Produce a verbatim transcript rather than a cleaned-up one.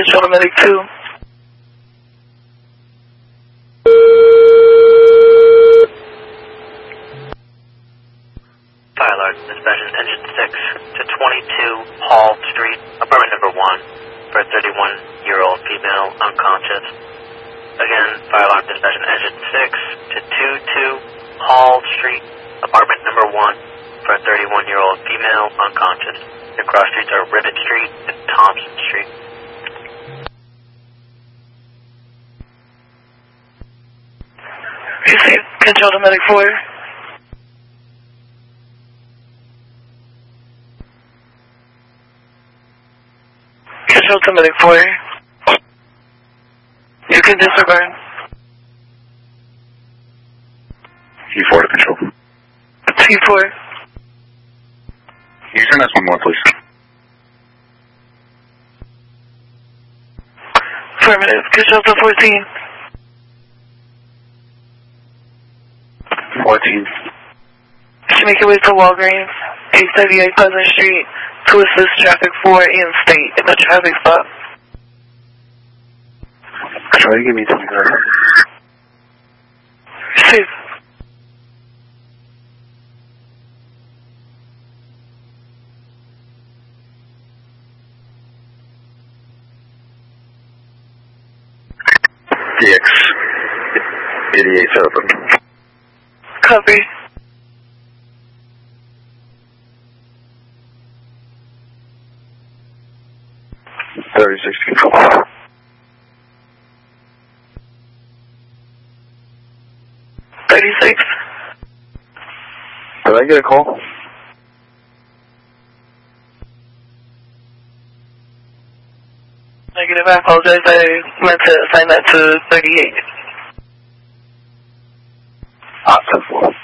Control to Medic two. Fire alarm, dispatch engine six to twenty-two Hall Street, apartment number one, for a thirty-one-year-old female unconscious. Again, fire alarm, dispatch engine six to twenty-two Hall Street, apartment number one, for a thirty-one-year-old female unconscious. The cross streets are Ribbit Street and Thompson Street. Receive Control to Medic four. Control to Medic four. You can disregard. T four to control. T four. Can you send us one more, please? Affirmative. Control to fourteen. fourteen. To make your way to Walgreens, eight seventy-eight Pleasant Street, to assist traffic four in state in the traffic stop. Try to give me some more. Receive. D X eighty-eight open. Copy. thirty-six control. thirty-six. Did I get a call? Negative, I apologize. I meant to assign that to thirty-eight. Ah, ten four.